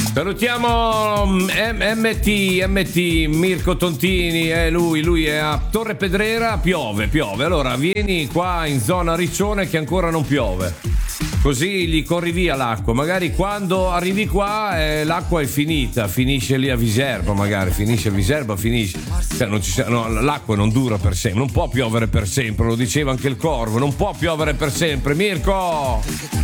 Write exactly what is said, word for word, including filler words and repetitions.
Salutiamo M T M T Mirko Tontini, è lui, lui è a Torre Pedrera, piove, piove. Allora vieni qua in zona Riccione che ancora non piove. Così gli corri via l'acqua, magari quando arrivi qua eh, l'acqua è finita, finisce lì a Viserba, magari finisce a Viserba, finisce. Cioè, non ci, no, l'acqua non dura per sempre, non può piovere per sempre, lo diceva anche il Corvo, non può piovere per sempre, Mirko!